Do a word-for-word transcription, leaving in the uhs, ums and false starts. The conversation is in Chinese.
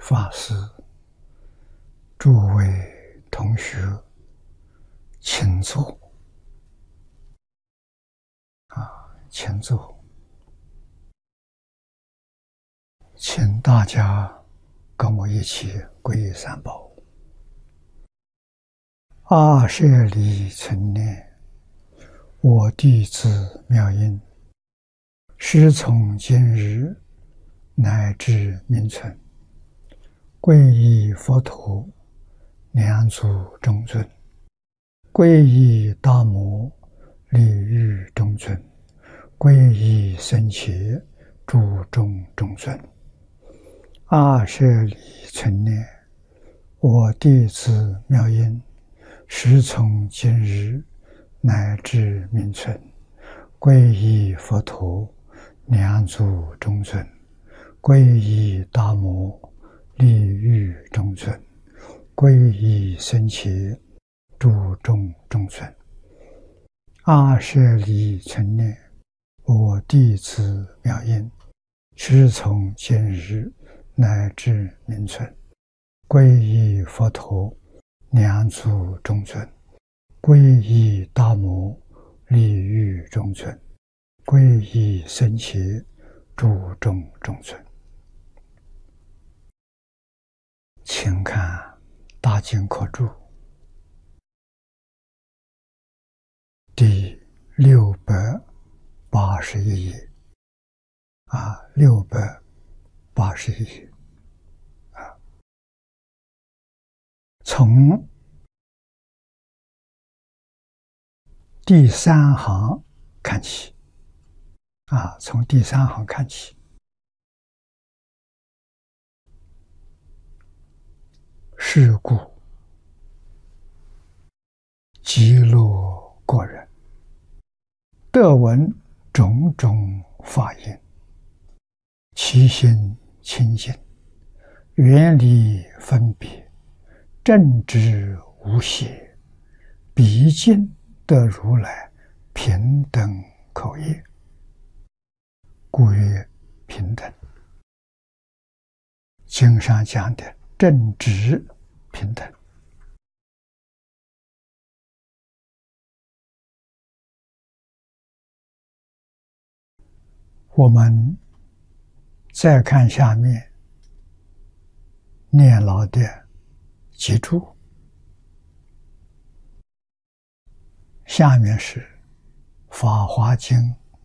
法师、诸位同学，请坐啊，请坐，请大家跟我一起皈依三宝。阿舍离存念，我弟子妙音，师从今日乃至明存，皈依佛陀，两足中尊；皈依大摩，利欲中尊；皈依僧伽，诸众中尊。阿舍离存念，我弟子妙音，师从今日乃至明存，皈依佛陀，两足中尊；皈依大摩，利欲中尊；皈依僧伽，诸众中尊。阿舍离存念，我弟子妙音，师从今日乃至明存，皈依佛陀，两足中尊；皈依大摩，利欲中尊；皈依僧伽，诸众中尊。请看大经课注第六百八十一页啊，六百八十一页啊，从第三行看起啊，从第三行看起。是故极乐国人得闻种种法音，其心清净，远离分别，正知无邪，毕竟得如来平等口业，故曰平等。经上讲的正直平等。我们再看下面念老的记注，下面是《法华经》